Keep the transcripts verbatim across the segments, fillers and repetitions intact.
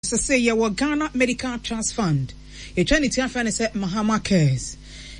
Say your Ghana Medical Trust Fund. A twenty fan is Mahama Cares.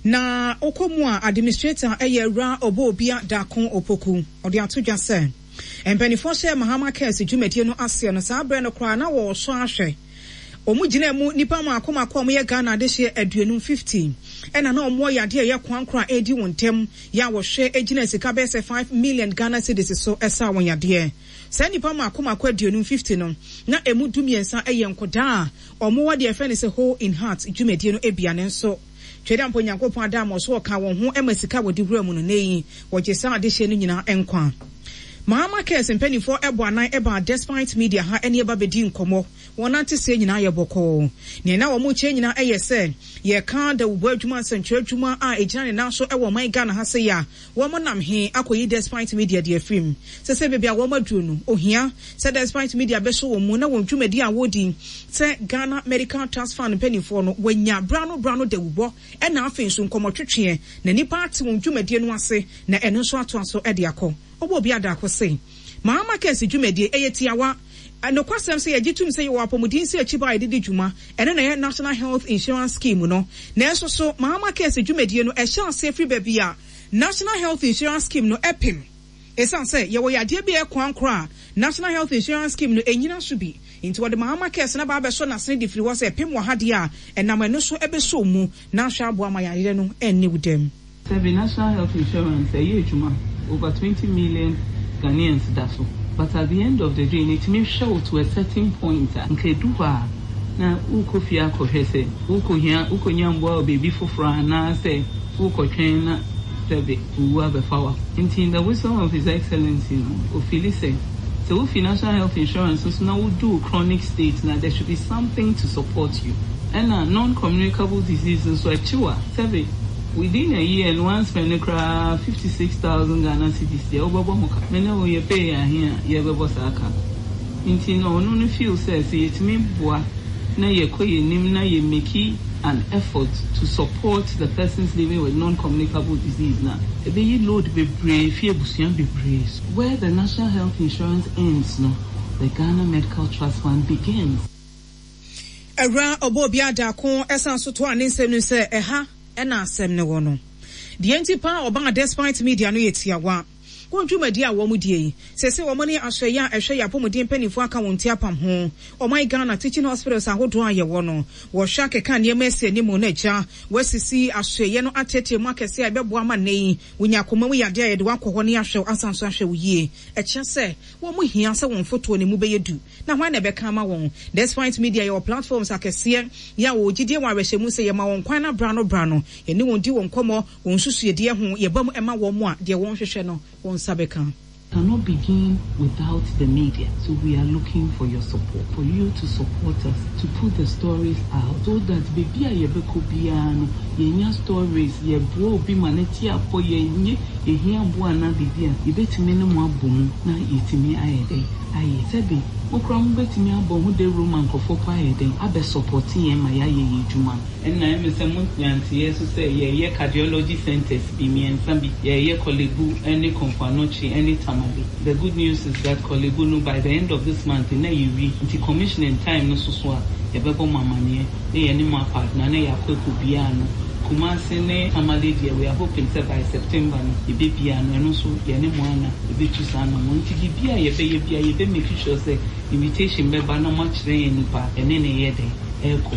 Na Okomwa administrator eye ra obo bia dakon opoku or the atu just say. And penifo share Mahama Cares jumeti no asia no sa bre no kra na wo so ahwe. Omu gina mu nipa ma akoma kwa mu ye Ghana de hye aduonum fifteen. Ena na omo ya de ye kwan kra edi wontem ya wo hwe egina sika be say five million Ghana cedis so esa won ya de. Sa nipa ma akoma kwa aduonum fifty no na emu dumiensa eye nkoda omo wa de fe ne se whole in heart dwumedie no ebia ne nso twede ampo nyankopon adam so ka won ho emasika wodi wura mu no neyi wo gesa ade hye no nyina enkwa Mahama Cares mpanifo ebo anan eba despite media ha ene eba bedi nkomo wonante se nyina ye boko ne na wo mu che nyina eye se ye ka da wo adwuma sanchwe adwuma a ejina ne na so ewo man Ghana ha se ya wo mo nam he akoyi despite media de afrim se se bebia wo maduru no ohia se despite media be so wo mu na wo dwumadi a wodi se Ghana Medical Trust Fund mpanifo no wanya brano brano de wubo e na afin so nkomo twetwe na nipa ate wo dwumadi no ase na eno so ato aso e de akọ obo bia da akose Mahama Cares dwumadi eyetiawa no kwasem say agitum say wo apomudin say achiba ididi dwuma ene na National Health Insurance Scheme no na eso so Mahama Cares dwumadi no e sha say free baby a National Health Insurance Scheme no epim esan say ye wo yade bia kwan kra National Health Insurance Scheme no enyina so bi into what the Mahama Cares na ba be so na sen di free was epim wo hade a enam eno so ebe so mu na hwa abo amayare no enni wudem the National Health Insurance e dwuma over twenty million Ghanaians daso. But at the end of the day, it may show to a certain point. Okay, do what? Now, uko fia ko hese, uko hiya, uko nyambo baby for frana say, uko chena sebe, uwa befawa. In the wisdom of His Excellency, Ofili say, so financial health insurance so now we do chronic state. Now there should be something to support you. And uh, non-communicable diseases, so a chua sebe. Within a year, and one spend fifty-six thousand Ghana cedis. The Obamoka. Many of you pay here, you have a bosaka. Intin no no feel says it mean boa. Na ye koye nim na ye make an effort to support the persons living with non-communicable disease. Now, a be load be brave, fear busian be brave. Where the National Health Insurance ends, no, the Ghana Medical Trust Fund begins. Era obobia da kon esan so to anisem no se eha ena asem ne wono de entipa oba despite media no yetiawa ko dwumadi a wo mu die sese wo mo ne ahweye a ehwe ya pomodin panifo aka won tiapam ho o my Ghana teaching hospitals ahodo aye wo no wo hwa keka ne mesi ni mo na gya wasisi ahweye no atete mu akese a bebo ama nei wonya koma mu yade aye de wakọ ne ahwe asanso ahwe wo yie e kye se wo mu hia se won foto ne mu beyedu na hwan na be ka ma won despite media your platforms akese ya wo gidie wa rehemu se ye ma won kwan na brano brano ye ne won di won komo won susu ye de ho ye bam ema wo mu a de won hwehwe no won sabeka cannot begin without the media. So we are looking for your support, for you to support us, to put the stories out, so that baby a yebeko biano, yenya stories, ye bro bi maneti apo yenye, ye hiya bua na bibia, yebetimi ne mo abomu na yetimi ayede. Aye sebi, okram betimi abomu de roman kofo pa ayede, abe supporti ye ma ya ye yedwuma. And na me se mo nyanti yeso se ye ye cardiology centers bi mi ensambi, ye ye Korle Bu any Komfanochi any time. The good news is that Korle Bu by the end of this month na yiwi nti commissioning time no so so a yebebo mamane na ye ni ma partner na yakweku bia no Kumasi ne Tamale dia we are hoping that by September no yebe bia no eno so ye ne mo ana yebe tusa no mo nti bia yebe ye bia yebe make sure say invitation be ba na mo kire nipa ene ne ye de eko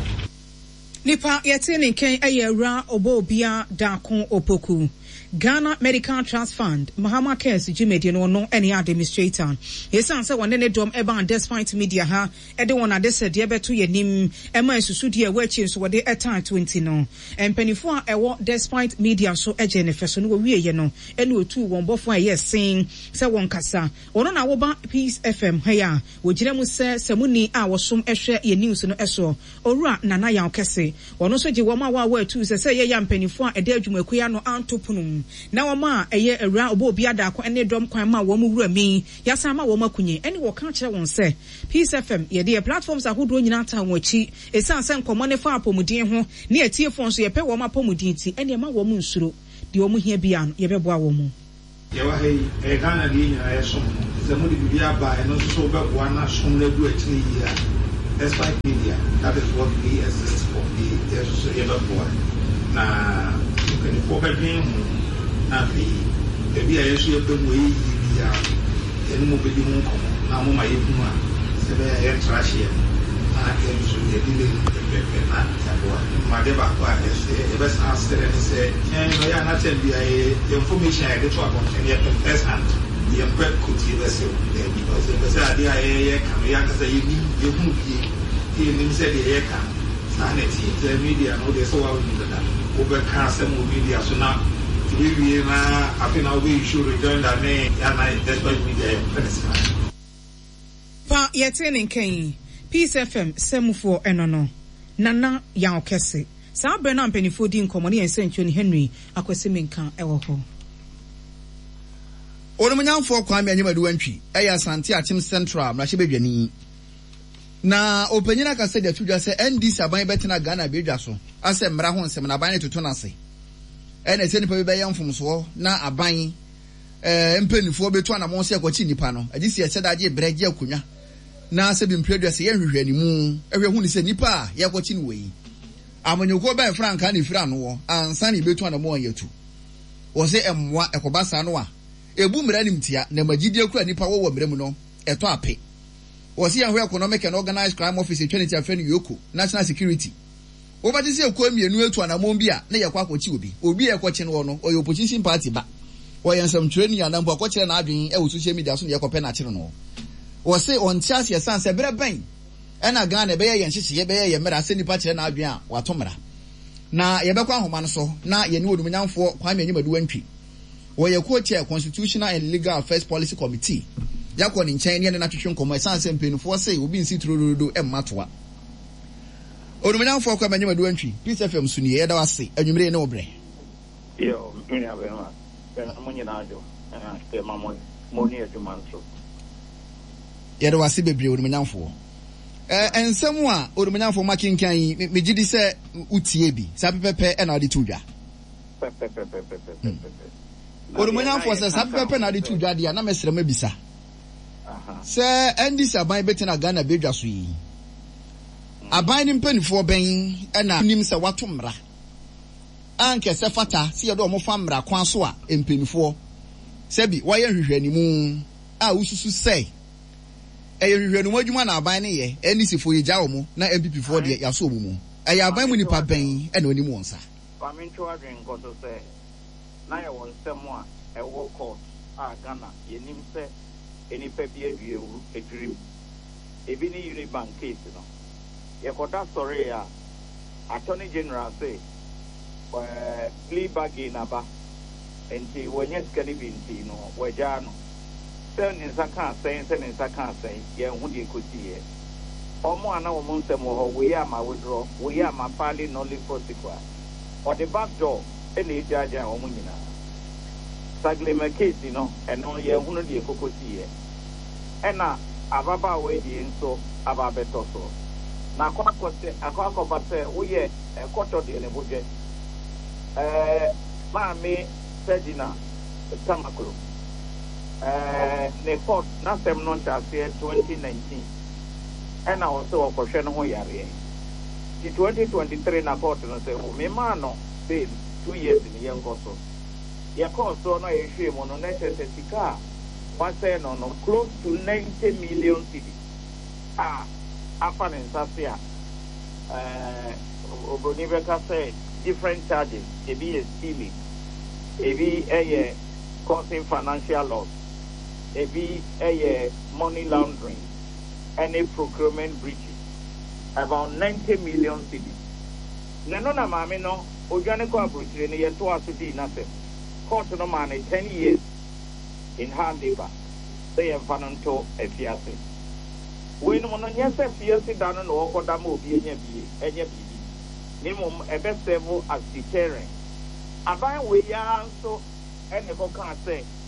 nipa yete ne ken ayera obo bia dakon opoku Ghana Medical Trust Fund Mahama Cares jumedi no no any administrator yesan se won ne dom eba despite media ha e de won ade se de beto yenim ema susu de wachi so wode eta twenty no empanifo a ewo despite media so eje ne feso no wie ye no ene otu won bofo a yesin se won kasa ono na wo ba Peace F M ha ya wogire mu se samuni a wosom ehwe ye news no eso owura nana ya okese ono so je wo ma wa wa tu se se ye ya empanifo a ede adwumaku ya no antopunum na wama eye era obo obi adako ene dom kwan ma wo mu wura mi yasa ma wo makunye ene wo ka kire won se Peace F M ye de platforms ahodo nyina ta won achi esan se nkomo ne fa apomudin ho ne atie fon so ye pe wo ma apomudin ti ene ma wo mu nsuro de wo mu hia bia no ye beboa wo mu ye wa he e Ghana de nyina ye so se mu de bia ba eno so be boa na so na du achi ya despite media, that is what we exist for. We just ever for. Now, you can forget him. Now, maybe I should have been way here. Then move with you. Now, my ipuma. Seven air trash here. I came to the building. Madeba is the best answer and say, I am not telling you the information I get to a first hand. The prep could be vessel because the vessel idea can react as a unique, you won't be in said the air can. Sanity, the media, no, they saw that overcast some media. So now, we I think now we should return that name and I despite media. Pa Yetin Kane, Peace F M, Semufo Enono. Nana ya okese saa bre na mpanifo di nkomoni ensencho ni Henry akwese menka ewo ho Onomanyamfo Kwame Anyimadu antwi eya Asante Atim Central mrahye bedwani na opanyina ka se de tudwa se N D C aban betena Ghana bedwa so ase mra ho nsem na aban toto na se ene se nipa be yamfomso na aban eh mpanifo betu na mo se kwachi nipa no agisi ese daje breje akunwa na se bi mpredua se yehwehwe animu ehwe hu ni se nipa ye kwachi ni wei amanyoko ba franka ni fira no wo ansa ni betu na mo yetu wo se emwa ekobasa no a ebu mra nimtia na magidie kura nipa wo wo mra mu no eto ape wo se yehwe economic and organized crime office twenty afeni yoko national security wo ba tise ekwa mienu etu na mo bia na ye kwa kwachi obi obi ye kwachi no no oyo opposition party ba wo yensam training anambo akwachi na adwen e wo social media so ne ye kope na kire no wo se on tiase yesan se bere ben ena Ghana be ye yenhye ye be ye mera se nipa kire na adwen a watomra na ye be kwa homa no so na ye ne odumnyamfo Kwame Anyimadu antwi wo ye co-chair Constitutional and Legal Affairs Policy Committee yakọ ni nchen ne na twetwe nkomo esan se mpenufo se obi nsi turododo emmatoa odumnyamfo Kwame Anyimadu antwi Peace F M suni ye da wase anwumre ne obre yo mini abema ben amunye na ajo eh te mamo moni edumanso ye da wase bebre odumnyamfo eh ensemu a odumnyamfo makinkan megidi se utie bi sa pepepe e na ade tudwa pepepe pepepe odumnyamfo se sa pepepe na ade tudwa dia na mesere mabisa aha se N D C aban betina Ghana bedwa so yi aban ni mpanifo ben e na nim se watomra anke se fata se ye do mo fa mra kwan so a mpanifo se bi waye hwehwanimu a ususu sei eye hwehwanimu adwuma na aban ne ye N D C fo ye jawo mo na M P P fo de yaso mu mu eye aban mu nipa ben e na oni mu onsa pamincho adwen goto se na ye won semu a e wo court a Ghana ye nim se eni pa bi adwie wu edwiri ebi ni Unibank case no ye kota story a Attorney General say eh plea bargain aba enti wonye skani binti no waja no se ni saka sen se ni saka sen ye hu de kotie omo ana wo mo nsem ho we ya ma withdraw we ya ma pali no live for sequel or the back door ene jaja omo nyina sagle ma case no eno ye hu no de kokotie ena ababa we di nso aba beto so na kwa kote akwa ko base wo ye koto de ne boje eh maami Ferdinand Tamaklo eh ne court na sem no chase twenty nineteen and I was so for no yare the twenty twenty-three na court no say o me ma no bail two years in yen go so ya court so no e hwe mo no na chese sika one say no no close to ninety million cedis ah afa ne nsafia eh obroni beka say different charges ebi is stealing ebi eye causing financial loss ebi eye money laundering any procurement breaches about ninety million cedis nano na mame no odwane ko abrochire ne yeto asudi na se court no man ten years in hard labor they have fananto efiase we no no nyese fiase dano no okoda ma obi enya bi enya bi nimum ebe serve as deterrent aban we ya so ene ko kan say